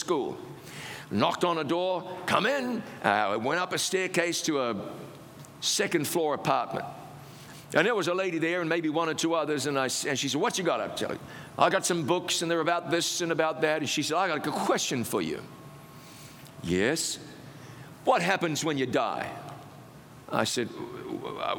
school. Knocked on a door, come in. Went up a staircase to a second floor apartment. And there was a lady there and maybe one or two others, and she said, what you got up to? I got some books, and they're about this and about that. And she said, I got a question for you. Yes? What happens when you die? I said,